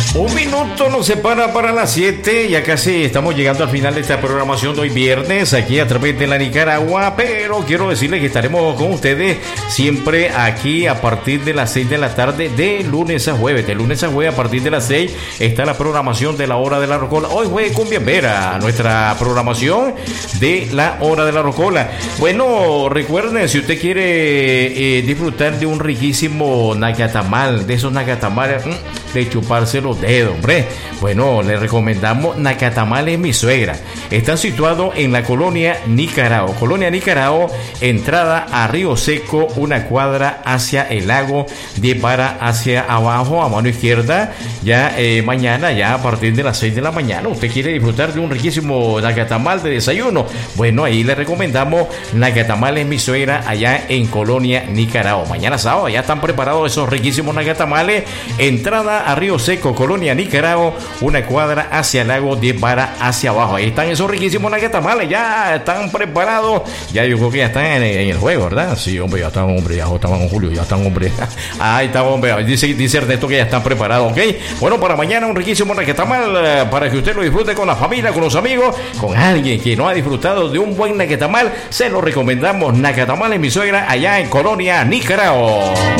Un minuto nos separa para las 7. Ya casi estamos llegando al final de esta programación de hoy viernes, aquí a través de la Nicaragua. Pero quiero decirles que estaremos con ustedes siempre aquí a partir de las 6 de la tarde, de lunes a jueves. De lunes a jueves, a partir de las 6, está la programación de la Hora de la Rocola. Hoy fue Cumbia Vera, nuestra programación de la Hora de la Rocola. Bueno, recuerden, si usted quiere disfrutar de un riquísimo nacatamal, de esos nacatamales de chuparse los dedos, hombre. Bueno, le recomendamos Nacatamales Mi Suegra. Están situados en la colonia Nicarao. Colonia Nicarao, entrada a Río Seco, una cuadra hacia el lago de Para hacia abajo, a mano izquierda. Ya mañana, ya a partir de las 6 de la mañana, usted quiere disfrutar de un riquísimo nacatamal de desayuno. Bueno, ahí le recomendamos Nacatamales Mi Suegra, allá en Colonia Nicarao. Mañana sábado ya están preparados esos riquísimos nacatamales. Entrada a Río Seco, Colonia Nicarao, una cuadra hacia el lago de Para hacia abajo. Ahí están esos riquísimos nacatamales, ya están preparados. Ya yo creo que ya están en el juego, ¿verdad? Sí, hombre, ya están, hombre, ya estaban con Julio, ya están, hombre. Ahí está, hombre. Dice Ernesto que ya están preparados, ¿ok? Bueno, para mañana un riquísimo nacatamal para que usted lo disfrute con la familia, con los amigos, con alguien que no ha disfrutado de un buen nacatamal. Se lo recomendamos, Nacatamales Mi Suegra, allá en Colonia Nicarao.